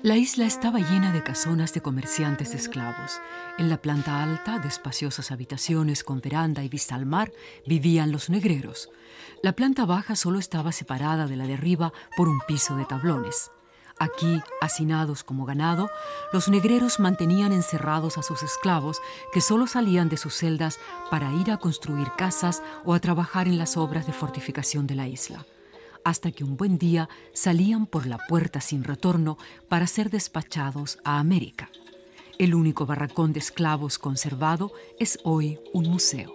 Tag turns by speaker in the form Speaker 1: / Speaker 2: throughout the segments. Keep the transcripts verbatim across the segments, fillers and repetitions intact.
Speaker 1: La isla estaba llena de casonas de comerciantes de esclavos. En la planta alta, de espaciosas habitaciones con veranda y vista al mar, vivían los negreros. La planta baja solo estaba separada de la de arriba por un piso de tablones. Aquí, hacinados como ganado, los negreros mantenían encerrados a sus esclavos que solo salían de sus celdas para ir a construir casas o a trabajar en las obras de fortificación de la isla, hasta que un buen día salían por la puerta sin retorno para ser despachados a América. El único barracón de esclavos conservado es hoy un museo.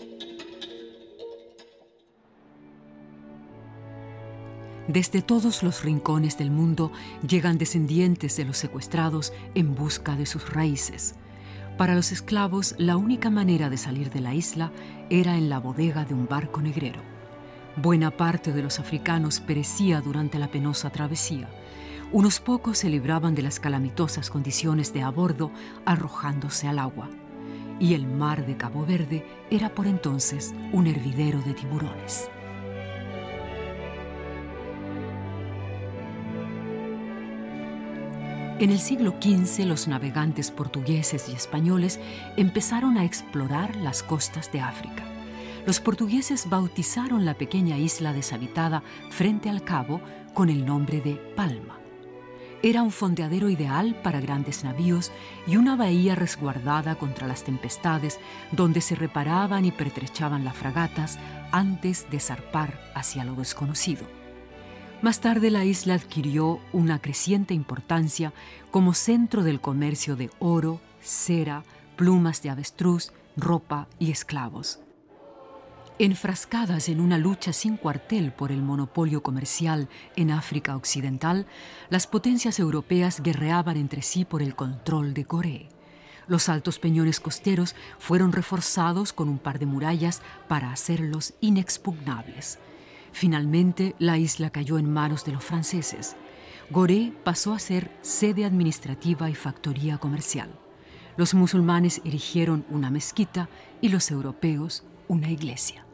Speaker 1: Desde todos los rincones del mundo llegan descendientes de los secuestrados en busca de sus raíces. Para los esclavos, la única manera de salir de la isla era en la bodega de un barco negrero. Buena parte de los africanos perecía durante la penosa travesía. Unos pocos se libraban de las calamitosas condiciones de a bordo arrojándose al agua. Y el mar de Cabo Verde era por entonces un hervidero de tiburones. En el siglo quince, los navegantes portugueses y españoles empezaron a explorar las costas de África. Los portugueses bautizaron la pequeña isla deshabitada frente al cabo con el nombre de Palma. Era un fondeadero ideal para grandes navíos y una bahía resguardada contra las tempestades donde se reparaban y pertrechaban las fragatas antes de zarpar hacia lo desconocido. Más tarde la isla adquirió una creciente importancia como centro del comercio de oro, cera, plumas de avestruz, ropa y esclavos. Enfrascadas en una lucha sin cuartel por el monopolio comercial en África Occidental, las potencias europeas guerreaban entre sí por el control de Gorée. Los altos peñones costeros fueron reforzados con un par de murallas para hacerlos inexpugnables. Finalmente, la isla cayó en manos de los franceses. Gorée pasó a ser sede administrativa y factoría comercial. Los musulmanes erigieron una mezquita y los europeos una iglesia.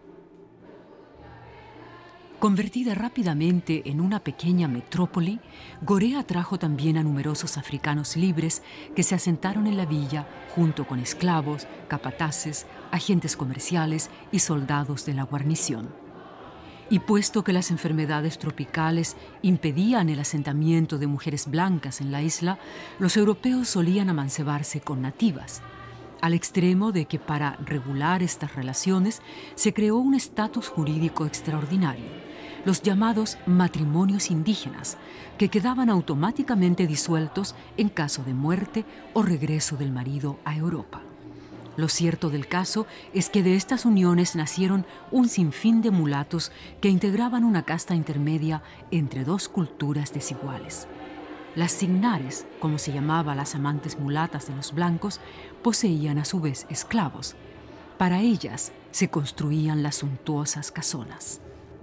Speaker 1: Convertida rápidamente en una pequeña metrópoli, Gorée atrajo también a numerosos africanos libres que se asentaron en la villa junto con esclavos, capataces, agentes comerciales y soldados de la guarnición. Y puesto que las enfermedades tropicales impedían el asentamiento de mujeres blancas en la isla, los europeos solían amancebarse con nativas, al extremo de que para regular estas relaciones se creó un estatus jurídico extraordinario, los llamados matrimonios indígenas, que quedaban automáticamente disueltos en caso de muerte o regreso del marido a Europa. Lo cierto del caso es que de estas uniones nacieron un sinfín de mulatos que integraban una casta intermedia entre dos culturas desiguales. Las signares, como se llamaba a las amantes mulatas de los blancos, poseían a su vez esclavos. Para ellas se construían las suntuosas casonas.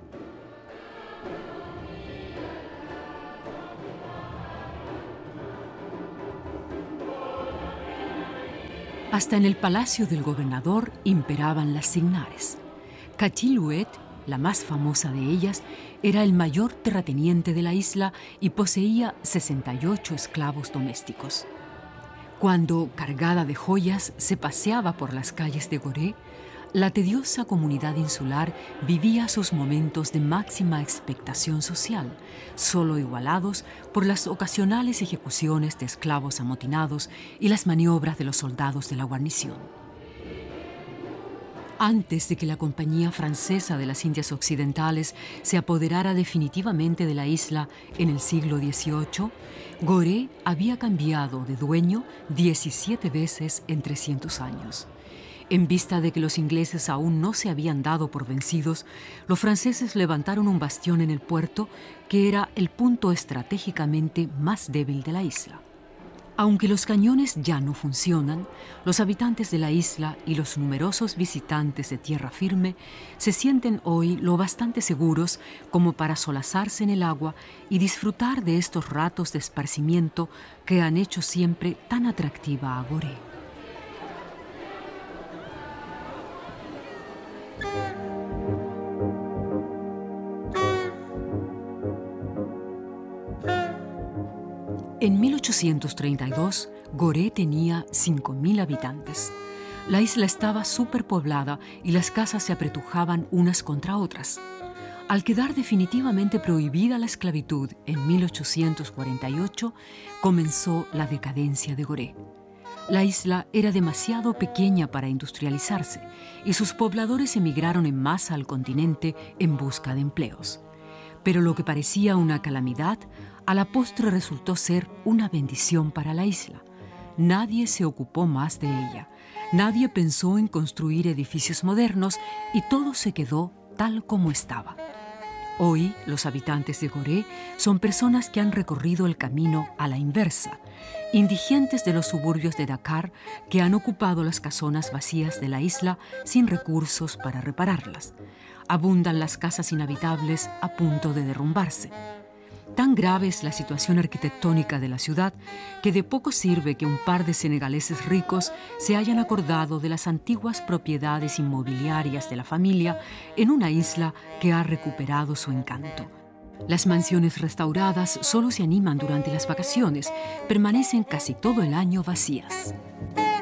Speaker 1: Hasta en el palacio del gobernador imperaban las signares. Cachiluet, la más famosa de ellas, era el mayor terrateniente de la isla y poseía sesenta y ocho esclavos domésticos. Cuando, cargada de joyas, se paseaba por las calles de Gorée, la tediosa comunidad insular vivía sus momentos de máxima expectación social, solo igualados por las ocasionales ejecuciones de esclavos amotinados y las maniobras de los soldados de la guarnición. Antes de que la Compañía Francesa de las Indias Occidentales se apoderara definitivamente de la isla en el siglo dieciocho, Gorée había cambiado de dueño diecisiete veces en trescientos años. En vista de que los ingleses aún no se habían dado por vencidos, los franceses levantaron un bastión en el puerto que era el punto estratégicamente más débil de la isla. Aunque los cañones ya no funcionan, los habitantes de la isla y los numerosos visitantes de tierra firme se sienten hoy lo bastante seguros como para solazarse en el agua y disfrutar de estos ratos de esparcimiento que han hecho siempre tan atractiva a Gorée. En mil ochocientos treinta y dos, Gorée tenía cinco mil habitantes. La isla estaba superpoblada y las casas se apretujaban unas contra otras. Al quedar definitivamente prohibida la esclavitud en mil ochocientos cuarenta y ocho, comenzó la decadencia de Gorée. La isla era demasiado pequeña para industrializarse y sus pobladores emigraron en masa al continente en busca de empleos. Pero lo que parecía una calamidad, a la postre resultó ser una bendición para la isla. Nadie se ocupó más de ella. Nadie pensó en construir edificios modernos y todo se quedó tal como estaba. Hoy, los habitantes de Gorée son personas que han recorrido el camino a la inversa, indigentes de los suburbios de Dakar que han ocupado las casonas vacías de la isla sin recursos para repararlas. Abundan las casas inhabitables a punto de derrumbarse. Tan grave es la situación arquitectónica de la ciudad que de poco sirve que un par de senegaleses ricos se hayan acordado de las antiguas propiedades inmobiliarias de la familia en una isla que ha recuperado su encanto. Las mansiones restauradas solo se animan durante las vacaciones, permanecen casi todo el año vacías.